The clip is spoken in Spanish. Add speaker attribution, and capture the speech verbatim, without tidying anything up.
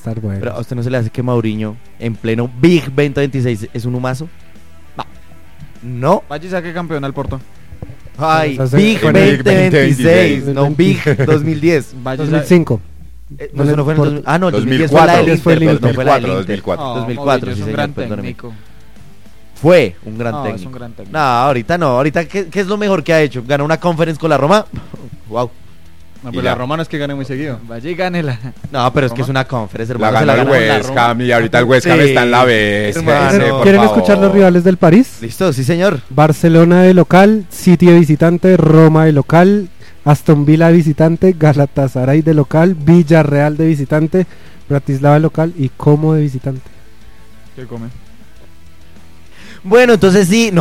Speaker 1: estar bueno.
Speaker 2: Pero a usted no se le hace que Mourinho en pleno Big veinte veintiséis es un humazo. No.
Speaker 3: Vaya y saque campeón al Porto.
Speaker 2: Ay,
Speaker 1: Entonces,
Speaker 2: Big
Speaker 1: bueno,
Speaker 2: veinte veintiséis,
Speaker 1: veinte
Speaker 2: no Big dos mil diez.
Speaker 3: Vaya y
Speaker 1: dos mil
Speaker 3: saque-
Speaker 1: cinco.
Speaker 2: Eh, no, eso no fue en el dos mil. Ah, no, el dos mil diez fue
Speaker 4: dos mil
Speaker 2: la
Speaker 4: cuatro,
Speaker 2: del
Speaker 1: fue el
Speaker 2: Inter, no fue la del
Speaker 4: dos mil
Speaker 2: Inter.
Speaker 4: cuatro.
Speaker 3: No,
Speaker 2: dos mil cuatro,
Speaker 3: Mourinho
Speaker 2: sí,
Speaker 3: es un
Speaker 2: señor,
Speaker 3: gran
Speaker 2: perdóneme.
Speaker 3: técnico.
Speaker 2: Fue un gran
Speaker 3: No,
Speaker 2: técnico.
Speaker 3: es un gran técnico.
Speaker 2: No, ahorita no, ahorita ¿qué, qué es lo mejor que ha hecho? Ganó una conference con la Roma. Wow.
Speaker 5: No,
Speaker 4: Y
Speaker 5: pero
Speaker 4: ya.
Speaker 5: la Roma no es que gane muy seguido.
Speaker 3: Vaya y gánela.
Speaker 2: No, pero es que es una conference,
Speaker 4: La
Speaker 2: hermano. se
Speaker 4: ganó el
Speaker 2: gana con la
Speaker 4: West
Speaker 2: Roma.
Speaker 4: Ham y ahorita el West Ham
Speaker 2: Sí,
Speaker 4: está en la B.
Speaker 2: hermano.
Speaker 4: ese, por
Speaker 1: ¿Quieren
Speaker 4: favor.
Speaker 1: escuchar los rivales del París?
Speaker 2: Listo, sí, señor.
Speaker 1: Barcelona de local, City de visitante, Roma de local, Aston Villa de visitante, Galatasaray de local, Villarreal de visitante, Bratislava de local y Como de visitante.
Speaker 3: ¿Qué come?
Speaker 2: Bueno, entonces sí, no.